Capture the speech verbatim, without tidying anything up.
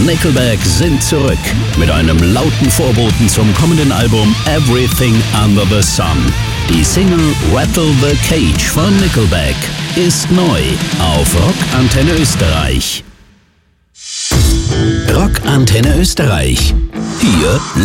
Nickelback sind zurück mit einem lauten Vorboten zum kommenden Album Everything Under the Sun. Die Single Rattle the Cage von Nickelback ist neu auf Rock Antenne Österreich. Rock Antenne Österreich. Hier